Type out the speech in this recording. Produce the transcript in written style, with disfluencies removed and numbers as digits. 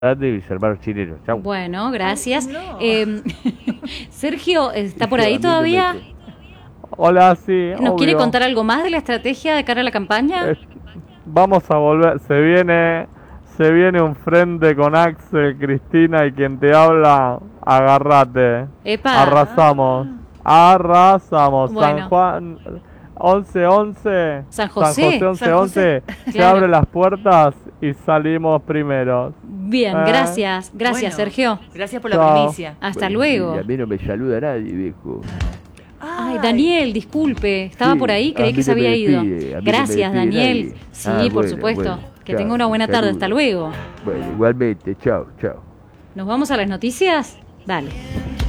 de mis hermanos chilenos. Chau. Bueno, gracias. No. Sergio, ¿está por ahí todavía? Hola, sí, ¿Nos quiere obvio. contar algo más de la estrategia de cara a la campaña? Vamos a volver, se viene un frente con Axel, Cristina y quien te habla, agárrate. Epa. Arrasamos, arrasamos. Bueno. San Juan 11-11, San José. 11-11, se Claro. abren las puertas y salimos primeros. Bien, ¿Eh? gracias. Bueno, Gracias, Sergio. Gracias por la Chao. primicia. Hasta luego. A mí no me saluda nadie, viejo. Ay, Daniel, disculpe. Estaba Sí, por ahí, a creí mí que se no me había ido. despide, a mí no me Gracias, despide Daniel. nadie. Sí, Ah, por bueno, supuesto. bueno, Que chao, tenga una buena tarde. saludos. Hasta luego. Bueno, igualmente, chao, chao. ¿Nos vamos a las noticias? Dale.